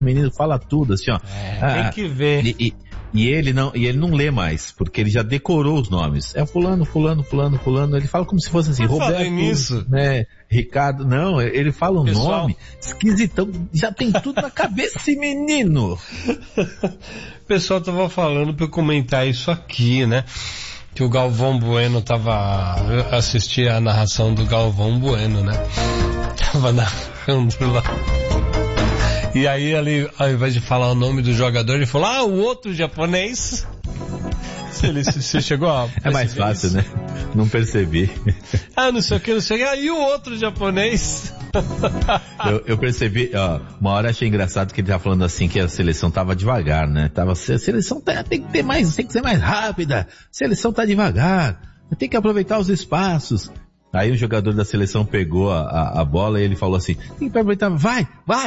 menino fala tudo, assim, ó. Tem que ver. E ele não lê mais, porque ele já decorou os nomes. É fulano, ele fala como se fosse assim, Roberto, nisso, né, Ricardo, não, ele fala um nome esquisitão, já tem tudo na cabeça esse menino. O pessoal tava falando pra eu comentar isso aqui, né? Que o Galvão Bueno assistia a narração do Galvão Bueno, né? Tava narrando lá. E aí ele, ao invés de falar o nome do jogador, ele falou, o outro japonês. Você chegou a perceber? É mais fácil, isso? né? Não percebi. Não sei o que. E o outro japonês? Eu percebi, uma hora achei engraçado que ele tava falando assim, que a seleção tava devagar, né? A seleção tem que ser mais rápida, a seleção tá devagar, tem que aproveitar os espaços. Aí o jogador da seleção pegou a bola e ele falou assim, tem que aproveitar, vai!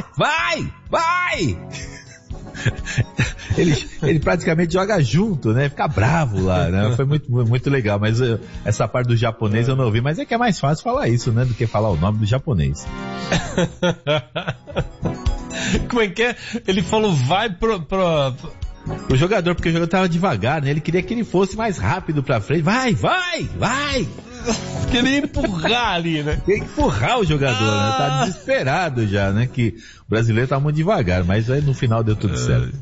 Ele praticamente joga junto, né? Fica bravo lá, né? Foi muito legal, mas essa parte do japonês eu não ouvi, mas é que é mais fácil falar isso, né? Do que falar o nome do japonês. Como é que é? Ele falou, vai pro jogador, porque o jogador tava devagar, né? Ele queria que ele fosse mais rápido pra frente. Vai! Queria empurrar ali, né? Queria empurrar o jogador, né? Tá desesperado já, né? Que o brasileiro tá muito devagar, mas aí no final deu tudo certo.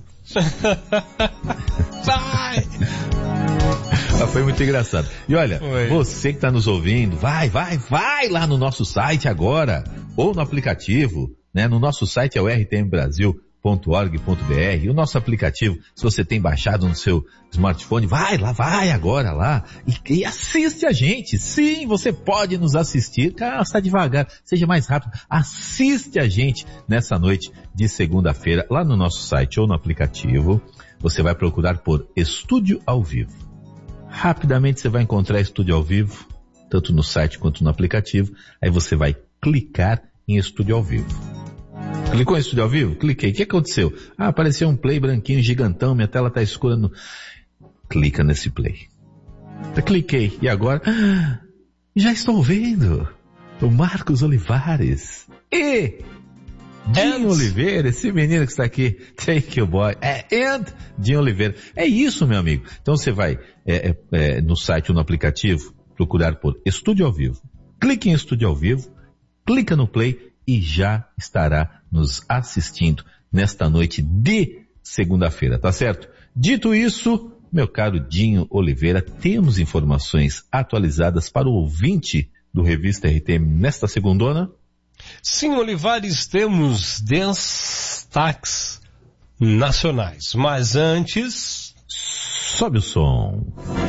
Vai! Foi muito engraçado. E olha, você que tá nos ouvindo, vai lá no nosso site agora, ou no aplicativo, né? No nosso site é o rtmbrasil.org.br, o nosso aplicativo, se você tem baixado no seu smartphone, vai agora lá e assiste a gente. Sim, você pode nos assistir, está devagar, seja mais rápido, assiste a gente nessa noite de segunda-feira lá no nosso site ou no aplicativo. Você vai procurar por Estúdio ao Vivo. Rapidamente você vai encontrar Estúdio ao Vivo, tanto no site quanto no aplicativo. Aí você vai clicar em Estúdio ao Vivo. Clicou em Estúdio ao Vivo? Cliquei. O que aconteceu? Apareceu um play branquinho, gigantão, minha tela tá escura. Clica nesse play. Eu cliquei. E agora? Já estou vendo o Marcos Olivares. E Dinho Oliveira, esse menino que está aqui. Thank you, boy. Dinho Oliveira. É isso, meu amigo. Então você vai no site ou no aplicativo procurar por Estúdio ao Vivo. Clique em Estúdio ao Vivo. Clica no play e já estará nos assistindo nesta noite de segunda-feira, tá certo? Dito isso, meu caro Dinho Oliveira, temos informações atualizadas para o ouvinte do Revista RTM nesta segundona? Sim, Olivares, temos destaques nacionais, mas antes... Sobe o som.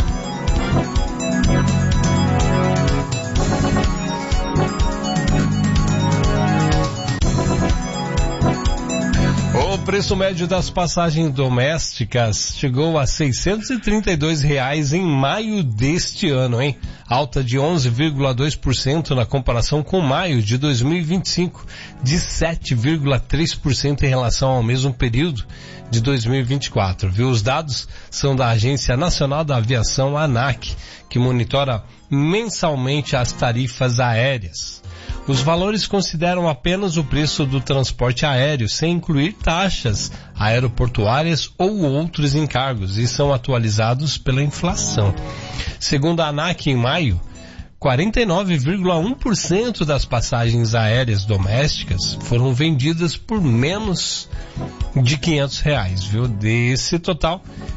O preço médio das passagens domésticas chegou a R$ 632 em maio deste ano, hein? Alta de 11,2% na comparação com maio de 2025, de 7,3% em relação ao mesmo período de 2024. Viu? Os dados são da Agência Nacional da Aviação, ANAC, que monitora mensalmente as tarifas aéreas. Os valores consideram apenas o preço do transporte aéreo, sem incluir taxas aeroportuárias ou outros encargos, e são atualizados pela inflação. Segundo a ANAC, em maio, 49,1% das passagens aéreas domésticas foram vendidas por menos de R$500, viu? Desse total,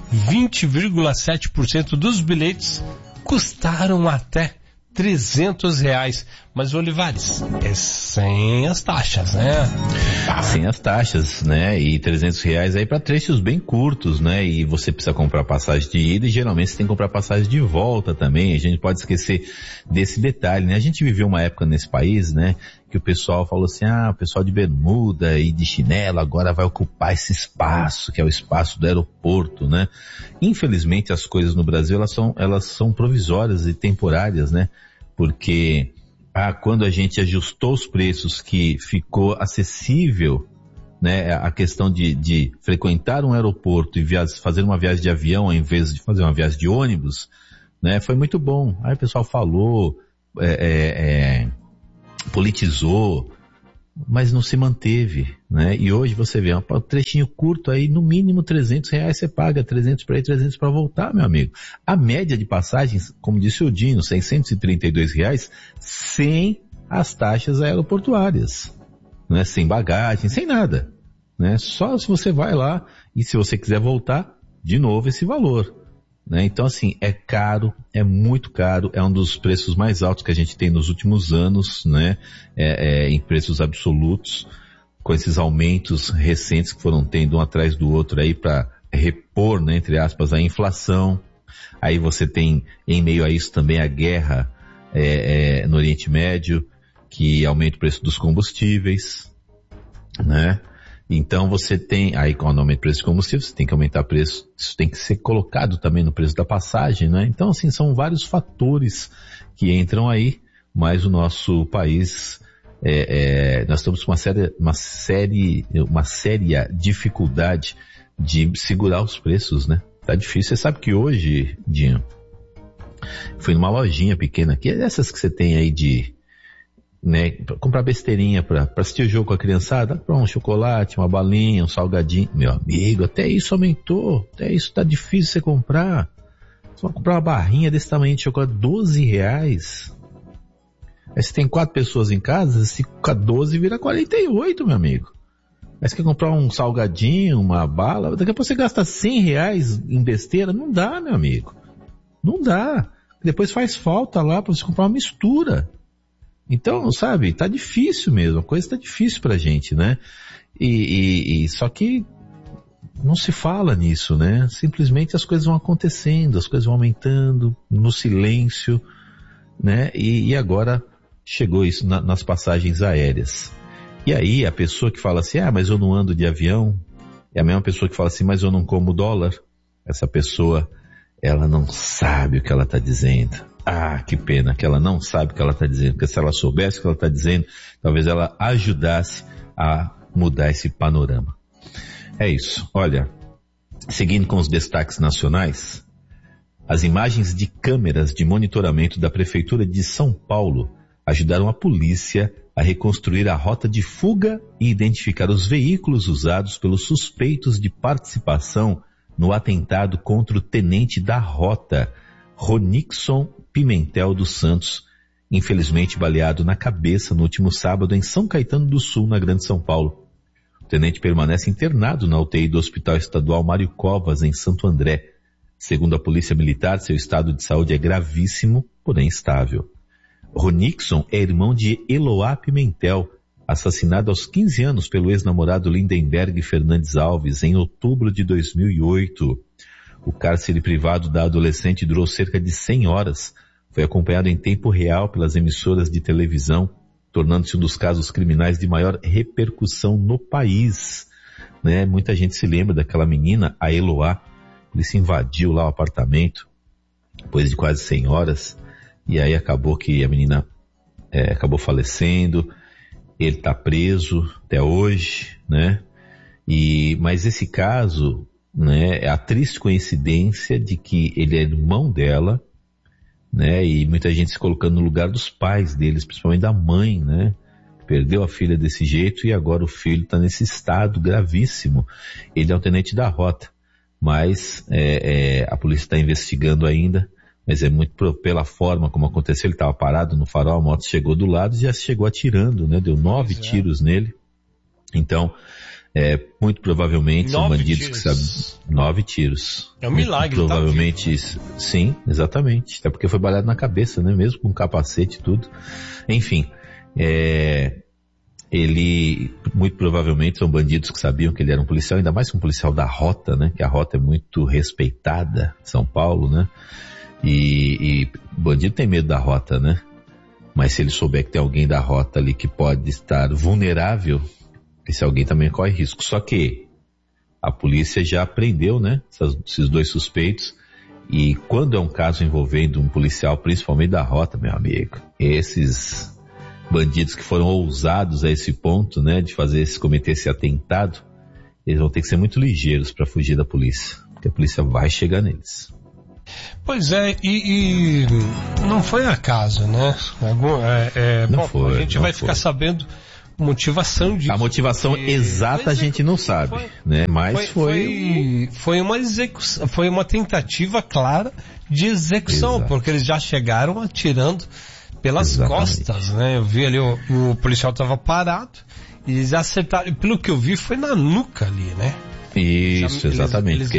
20,7% dos bilhetes custaram até R$300, mas Olivares, é sem as taxas, né? Sem as taxas, né? E R$300 aí para trechos bem curtos, né? E você precisa comprar passagem de ida e geralmente você tem que comprar passagem de volta também. A gente pode esquecer desse detalhe, né? A gente viveu uma época nesse país, né? Que o pessoal falou assim, o pessoal de bermuda e de chinelo agora vai ocupar esse espaço, que é o espaço do aeroporto, né? Infelizmente as coisas no Brasil, elas são provisórias e temporárias, né? Porque quando a gente ajustou os preços, que ficou acessível, né, a questão de frequentar um aeroporto e fazer uma viagem de avião ao invés de fazer uma viagem de ônibus, né, foi muito bom. Aí o pessoal falou, politizou, mas não se manteve, né? E hoje você vê um trechinho curto aí, no mínimo R$300 você paga, 300 para ir, 300 para voltar, meu amigo. A média de passagens, como disse o Dino, R$632, sem as taxas aeroportuárias, né? Sem bagagem, sem nada, né? Só se você vai lá e se você quiser voltar, de novo esse valor, né? Então assim, é caro, é muito caro, é um dos preços mais altos que a gente tem nos últimos anos, né? Em preços absolutos, com esses aumentos recentes que foram tendo um atrás do outro aí para repor, né, entre aspas, a inflação. Aí você tem, em meio a isso também, a guerra no Oriente Médio, que aumenta o preço dos combustíveis, né? Então você tem, aí com o aumento do preço de combustível, você tem que aumentar o preço, isso tem que ser colocado também no preço da passagem, né? Então assim, são vários fatores que entram aí, mas o nosso país, nós estamos com uma séria dificuldade de segurar os preços, né? Tá difícil. Você sabe que hoje, Dinho, fui numa lojinha pequena aqui, essas que você tem aí né, pra comprar besteirinha pra assistir o jogo com a criançada, pra um chocolate, uma balinha, um salgadinho. Meu amigo, até isso aumentou, até isso tá difícil você comprar. Você vai comprar uma barrinha desse tamanho de chocolate, R$12. Aí você tem 4 pessoas em casa, se fica 12 vira 48, meu amigo. Aí você quer comprar um salgadinho, uma bala, daqui a pouco você gasta R$100 em besteira, não dá, meu amigo. Não dá. Depois faz falta lá pra você comprar uma mistura. Então, sabe, tá difícil mesmo, a coisa tá difícil pra gente, né? E só que não se fala nisso, né? Simplesmente as coisas vão acontecendo, as coisas vão aumentando, no silêncio, né? E agora chegou isso nas passagens aéreas. E aí a pessoa que fala assim, mas eu não ando de avião, é a mesma pessoa que fala assim, mas eu não como dólar. Essa pessoa, ela não sabe o que ela tá dizendo. Ah, que pena que ela não sabe o que ela está dizendo, porque se ela soubesse o que ela está dizendo, talvez ela ajudasse a mudar esse panorama. É isso. Olha, seguindo com os destaques nacionais, as imagens de câmeras de monitoramento da Prefeitura de São Paulo ajudaram a polícia a reconstruir a rota de fuga e identificar os veículos usados pelos suspeitos de participação no atentado contra o tenente da rota, Ronixon Pimentel dos Santos, infelizmente baleado na cabeça no último sábado em São Caetano do Sul, na Grande São Paulo. O tenente permanece internado na UTI do Hospital Estadual Mário Covas, em Santo André. Segundo a Polícia Militar, seu estado de saúde é gravíssimo, porém estável. Ronixon é irmão de Eloá Pimentel, assassinado aos 15 anos pelo ex-namorado Lindenberg Fernandes Alves em outubro de 2008. O cárcere privado da adolescente durou cerca de 100 horas. Foi acompanhado em tempo real pelas emissoras de televisão, tornando-se um dos casos criminais de maior repercussão no país, né? Muita gente se lembra daquela menina, a Eloá. A polícia invadiu lá o apartamento, depois de quase 100 horas, e aí acabou que a menina acabou falecendo. Ele está preso até hoje, né? Mas esse caso, né, é a triste coincidência de que ele é irmão dela, né, e muita gente se colocando no lugar dos pais deles, principalmente da mãe, né, perdeu a filha desse jeito e agora o filho está nesse estado gravíssimo. Ele é um tenente da rota, mas a polícia está investigando ainda, mas é muito pela forma como aconteceu. Ele estava parado no farol, a moto chegou do lado e já chegou atirando, né, deu 9 tiros nele. Então, muito provavelmente são bandidos que sabem. 9 tiros. É um milagre. Provavelmente, tá vivo, né? Sim, exatamente. Até porque foi baleado na cabeça, né? Mesmo com capacete e tudo. Enfim, ele, muito provavelmente são bandidos que sabiam que ele era um policial, ainda mais que um policial da rota, né? Que a rota é muito respeitada, São Paulo, né? E bandido tem medo da rota, né? Mas se ele souber que tem alguém da rota ali que pode estar vulnerável, esse alguém também corre risco. Só que a polícia já prendeu, né, esses 2 suspeitos, e quando é um caso envolvendo um policial, principalmente da rota, meu amigo, esses bandidos que foram ousados a esse ponto, né, de cometer esse atentado, eles vão ter que ser muito ligeiros para fugir da polícia, porque a polícia vai chegar neles. Pois é, e não foi acaso, né? Não foi, a gente vai ficar sabendo motivação disso. A motivação exata a gente não sabe, né? Mas foi uma execução, foi uma tentativa clara de execução, Exato. porque eles já chegaram atirando pelas costas, né? Eu vi ali, o policial estava parado, e eles acertaram, pelo que eu vi, foi na nuca ali, né? Isso, exatamente, eles porque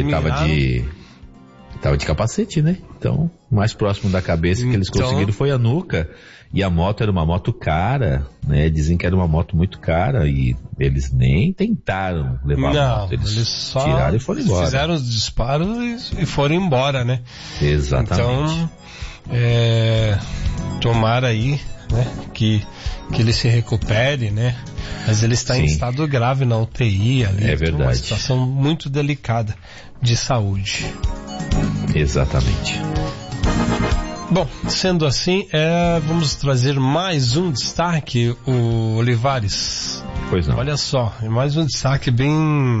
tava de capacete, né? Então, o mais próximo da cabeça que eles conseguiram foi a nuca. E a moto era uma moto cara, né? Dizem que era uma moto muito cara e eles nem tentaram levar a moto. Eles só tiraram e foram embora. Fizeram os disparos e foram embora, né? Exatamente. Então, tomara aí, né? Que ele se recupere, né? Mas ele está em estado grave na UTI ali. É verdade. Uma situação muito delicada de saúde. Exatamente. Bom, sendo assim, vamos trazer mais um destaque, o Olivares. Pois não. Olha só, mais um destaque bem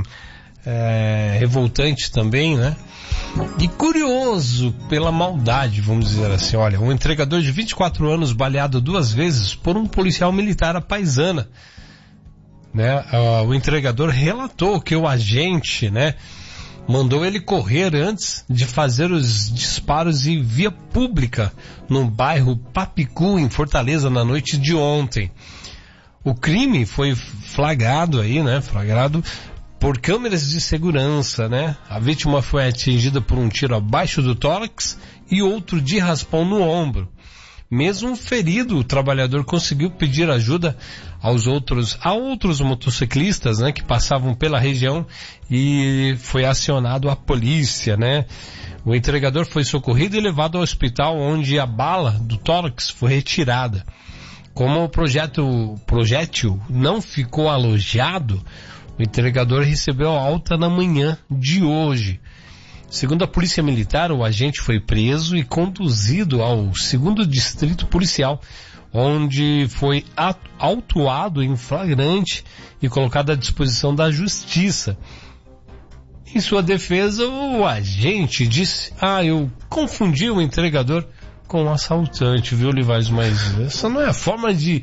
revoltante também, né? E curioso pela maldade, vamos dizer assim. Olha, um entregador de 24 anos baleado 2 vezes por um policial militar à paisana. Né? O entregador relatou que o agente, né, mandou ele correr antes de fazer os disparos em via pública no bairro Papicu, em Fortaleza, na noite de ontem. O crime foi flagrado por câmeras de segurança, né? A vítima foi atingida por um tiro abaixo do tórax e outro de raspão no ombro. Mesmo ferido, o trabalhador conseguiu pedir ajuda a outros motociclistas, né, que passavam pela região, e foi acionado a polícia, né? O entregador foi socorrido e levado ao hospital, onde a bala do tórax foi retirada. Como o projétil não ficou alojado, o entregador recebeu alta na manhã de hoje. Segundo a Polícia Militar, o agente foi preso e conduzido ao 2º Distrito Policial, onde foi autuado em flagrante e colocado à disposição da Justiça. Em sua defesa, o agente disse: eu confundi o entregador com o assaltante, viu, Olivares? Mas essa não é a forma de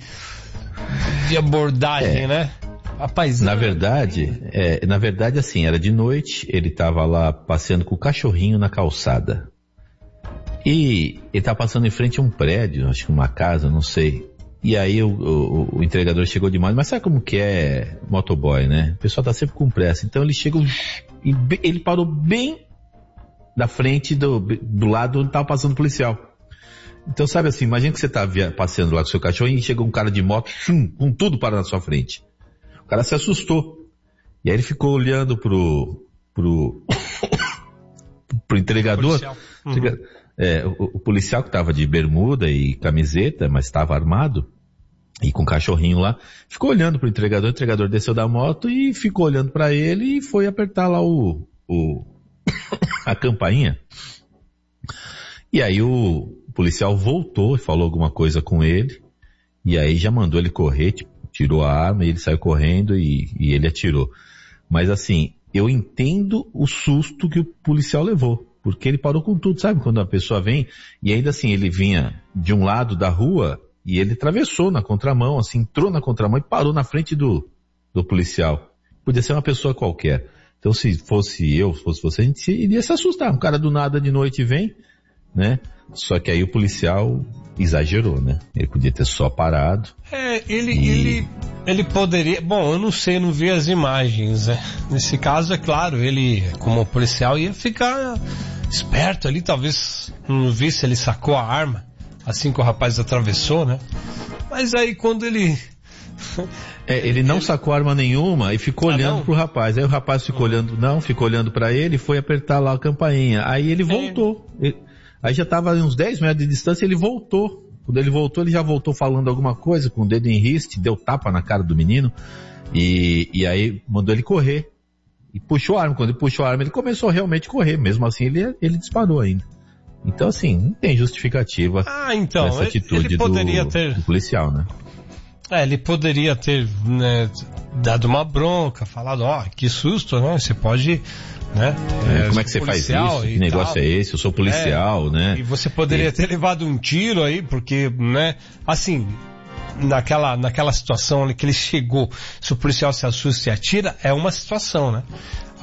abordagem, né? Na verdade, assim, era de noite, ele estava lá passeando com o cachorrinho na calçada. E ele estava passando em frente a um prédio, acho que uma casa, não sei. E aí o entregador chegou demais, mas sabe como que é motoboy, né? O pessoal tá sempre com pressa. Então ele chegou e ele parou bem da frente do lado onde estava passando o policial. Então, sabe assim, imagina que você tá passeando lá com o seu cachorrinho e chega um cara de moto, com tudo para na sua frente. O cara se assustou. E aí ele ficou olhando pro entregador. O policial que estava de bermuda e camiseta, mas estava armado, e com o cachorrinho lá, ficou olhando pro entregador. O entregador desceu da moto e ficou olhando para ele e foi apertar lá a campainha. E aí o policial voltou e falou alguma coisa com ele, e aí já mandou ele correr, tirou a arma e ele saiu correndo e ele atirou. Mas assim, eu entendo o susto que o policial levou, porque ele parou com tudo, sabe? Quando a pessoa vem, e ainda assim ele vinha de um lado da rua e ele atravessou na contramão, assim, entrou na contramão e parou na frente do policial. Podia ser uma pessoa qualquer. Então se fosse você, a gente iria se assustar. Um cara do nada de noite vem, né? Só que aí o policial exagerou, né? Ele podia ter só parado. Ele poderia... Bom, eu não sei, não vi as imagens, né? Nesse caso, é claro, ele, como policial, ia ficar esperto ali, talvez não vi se ele sacou a arma, assim que o rapaz atravessou, né? Mas aí quando ele... ele não sacou arma nenhuma e ficou olhando pro rapaz. Aí o rapaz ficou olhando pra ele e foi apertar lá a campainha. Aí ele voltou. Aí já estava a uns 10 metros de distância, ele voltou. Quando ele voltou, ele já voltou falando alguma coisa, com o dedo em riste, deu tapa na cara do menino, e aí mandou ele correr. E puxou a arma. Quando ele puxou a arma, ele começou realmente a correr. Mesmo assim, ele disparou ainda. Então, assim, não tem justificativa essa atitude do policial, né? Ele poderia ter, né, dado uma bronca, falado, que susto, né? Você pode... Né? Como é que você faz isso? Que negócio é esse? Eu sou policial, né? E você poderia ter levado um tiro aí, porque, né? Assim, naquela situação ali que ele chegou, se o policial se assusta e atira, é uma situação, né?